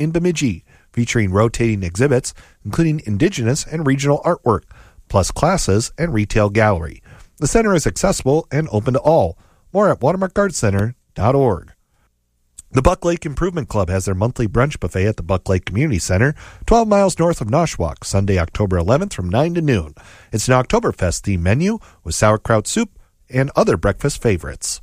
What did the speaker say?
in Bemidji, featuring rotating exhibits, including indigenous and regional artwork, plus classes and retail gallery. The center is accessible and open to all. More at watermarkartscenter.org. The Buck Lake Improvement Club has their monthly brunch buffet at the Buck Lake Community Center, 12 miles north of Noshawk, Sunday, October 11th from 9 to noon. It's an Oktoberfest-themed menu with sauerkraut soup and other breakfast favorites.